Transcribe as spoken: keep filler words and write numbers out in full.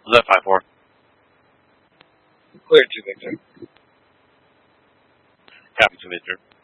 Was that five four? Clear to Victor. Copy to Victor.